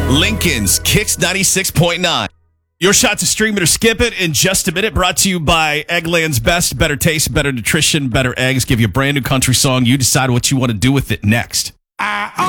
Lincoln's Kicks 96.9. Your shot to stream it or skip it in just a minute. Brought to you by Eggland's Best. Better taste, better nutrition, better eggs. Give you a brand new country song. You decide what you want to do with it next.